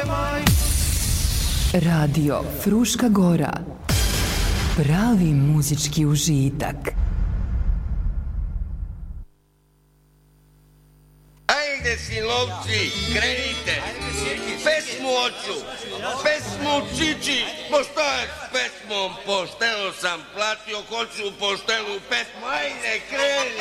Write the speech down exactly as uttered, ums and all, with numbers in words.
Radio Fruška Gora. Pravi muzički užitak. Ajde, sinovci, krenite. Pesmu hoću, pesmu Čiči. Pošto je s pesmom, pošteno sam platio, hoću poštenu pesmu. Ajde, kreni.